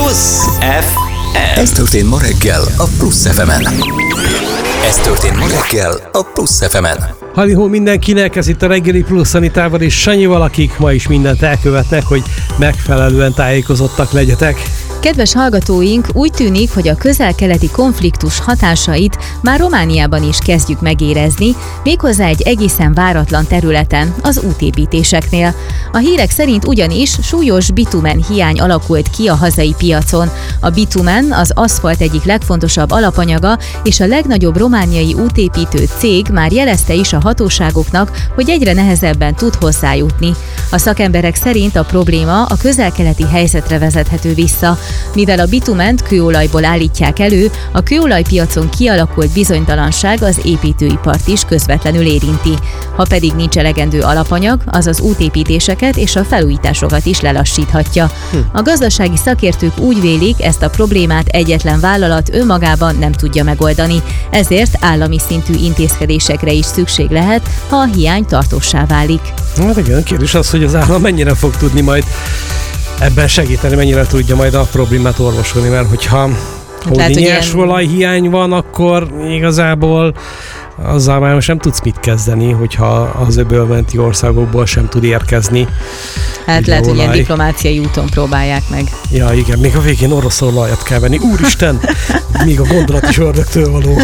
Plusz FM. Ez történt ma reggel a Plusz FM-en. Ez történt ma reggel a Plusz FM-en. Halihó mindenkinek, ez itt a reggeli Plusz Anitával és Sanyival, akik ma is mindent elkövetnek, hogy megfelelően tájékozottak legyetek. Kedves hallgatóink, úgy tűnik, hogy a közel-keleti konfliktus hatásait már Romániában is kezdjük megérezni, méghozzá egy egészen váratlan területen, az útépítéseknél. A hírek szerint ugyanis súlyos bitumen hiány alakult ki a hazai piacon. A bitumen az aszfalt egyik legfontosabb alapanyaga, és a legnagyobb romániai útépítő cég már jelezte is a hatóságoknak, hogy egyre nehezebben tud hozzájutni. A szakemberek szerint a probléma a közel-keleti helyzetre vezethető vissza. Mivel a bitument kőolajból állítják elő, a kőolajpiacon kialakult bizonytalanság az építőipart is közvetlenül érinti. Ha pedig nincs elegendő alapanyag, az az útépítéseket és a felújításokat is lelassíthatja. A gazdasági szakértők úgy vélik, ezt a problémát egyetlen vállalat önmagában nem tudja megoldani, ezért állami szintű intézkedésekre is szükség lehet, ha a hiány tartóssá válik. Hát igen, kérdés az, hogy az állam mennyire fog tudni majd ebben segíteni, mennyire tudja majd a problémát orvosolni, mert hogyha nyersolajhiány van, akkor igazából azzal már most nem tudsz mit kezdeni, hogyha az öbölmenti országokból sem tud érkezni. Hát lehet, hogy ilyen diplomáciai úton próbálják meg. Ja, igen, még a végén orosz olajat kell venni. Úristen, még a gondolat is ördögtől való.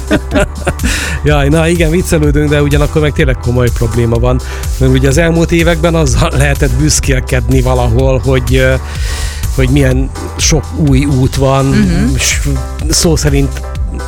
Jaj, na igen, viccelődünk, de ugyanakkor meg tényleg komoly probléma van. Mert ugye az elmúlt években azzal lehetett büszkélkedni valahol, hogy milyen sok új út van, és szó szerint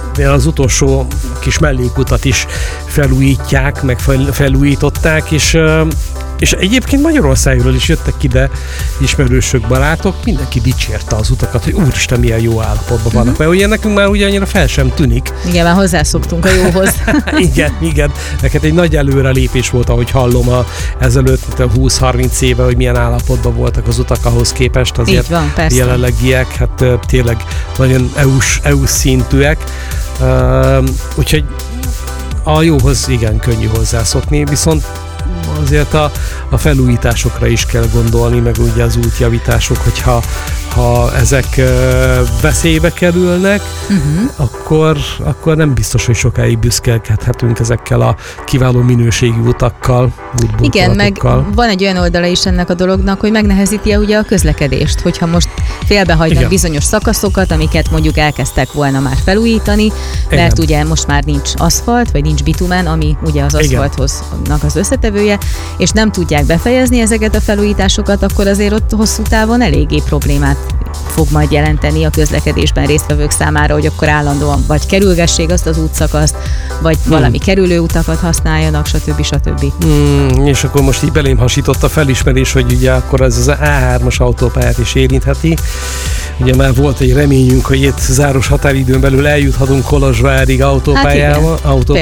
az kis mellékutat is felújítják, meg felújították, és egyébként Magyarországról is jöttek ide ismerősök, barátok, mindenki dicsérte az utakat, hogy úristen, milyen jó állapotban vannak, mert ugye nekünk már ugye annyira fel sem tűnik. Igen, már hozzászoktunk a jóhoz. igen. Neked egy nagy előrelépés volt, ahogy hallom ezelőtt 20-30 éve, hogy milyen állapotban voltak az utak ahhoz képest, azért így van, jelenlegiek, hát tényleg nagyon EU-s szintűek, úgyhogy a jóhoz igen könnyű hozzászokni, viszont azért a felújításokra is kell gondolni, meg ugye az útjavítások, hogyha ezek veszélybe kerülnek, akkor nem biztos, hogy sokáig büszkélkedhetünk ezekkel a kiváló minőségű utakkal, igen, meg van egy olyan oldala is ennek a dolognak, hogy megnehezíti ugye a közlekedést, hogyha most félbehagynak bizonyos szakaszokat, amiket mondjuk elkezdtek volna már felújítani, mert ugye most már nincs aszfalt, vagy nincs bitumen, ami ugye az aszfalthoznak az összetevője, és nem tudják befejezni ezeket a felújításokat, akkor azért ott hosszú távon eléggé problémát fog majd jelenteni a közlekedésben résztvevők számára, hogy akkor állandóan vagy kerülgessék azt az útszakaszt, vagy valami kerülőutakat használjanak, stb. És akkor most így belém hasított a felismerés, hogy ugye akkor ez az A3-as autópályát is érintheti. Ugye már volt egy reményünk, hogy itt záros határidőn belül eljuthatunk Kolozsvárig autópályán,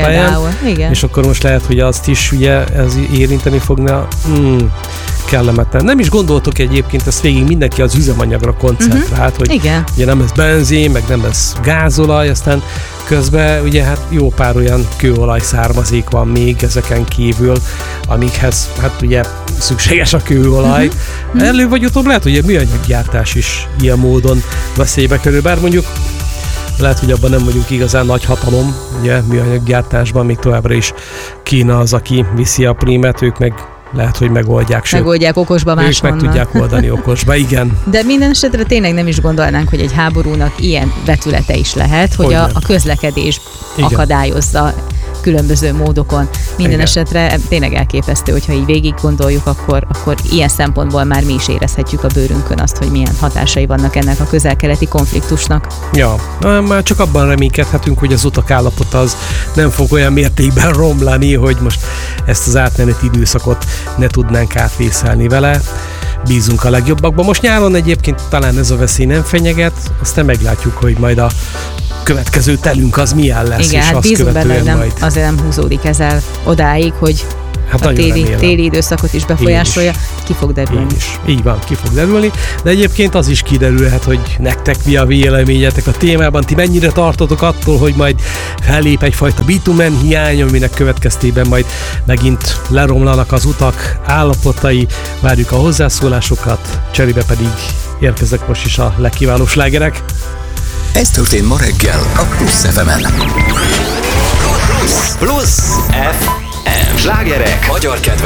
igen. És akkor most lehet, hogy azt is ugye ez érinteni fogna. Kellemetlen. Nem is gondoltok egyébként, ezt végig mindenki az üzemanyagra koncentrált, hogy ugye nem lesz benzin, meg nem lesz gázolaj, aztán közben ugye hát jó pár olyan kőolaj származék van még ezeken kívül, amikhez hát ugye szükséges a kőolaj. Előbb vagy utóbb lehet, hogy a műanyaggyártás is ilyen módon veszélybe kerül, bár mondjuk lehet, hogy abban nem vagyunk igazán nagy hatalom, ugye műanyaggyártásban még továbbra is Kína az, aki viszi a prímet, ők meg lehet, hogy megoldják okosba máshonnan. Ők meg tudják oldani okosba, igen. De minden esetre tényleg nem is gondolnánk, hogy egy háborúnak ilyen vetülete is lehet, hogy a közlekedés akadályozza különböző módokon. Minden esetre tényleg elképesztő, hogyha így végig gondoljuk, akkor ilyen szempontból már mi is érezhetjük a bőrünkön azt, hogy milyen hatásai vannak ennek a közel-keleti konfliktusnak. Ja, már csak abban reménykedhetünk, hogy az utak állapota az nem fog olyan mértékben romlani, hogy most ezt az átmeneti időszakot ne tudnánk átvészelni vele. Bízunk a legjobbakban. Most nyáron egyébként talán ez a veszély nem fenyeget, aztán meglátjuk, hogy majd a következő telünk az milyen lesz, igen, és hát azt követően benne, majd... azért nem húzódik ezzel odáig, hogy hát a téli időszakot is befolyásolja, ki fog derülni. Így van, ki fog derülni, de egyébként az is kiderülhet, hogy nektek mi a véleményetek a témában, ti mennyire tartotok attól, hogy majd fellép egyfajta bitumen hiány, aminek következtében majd megint leromlanak az utak állapotai, várjuk a hozzászólásokat, cserébe pedig érkeznek most is a legkiválóbb slágerek. Ez történt ma reggel a Plusz FM-en. Plusz FM. Slágerek magyar kedvenc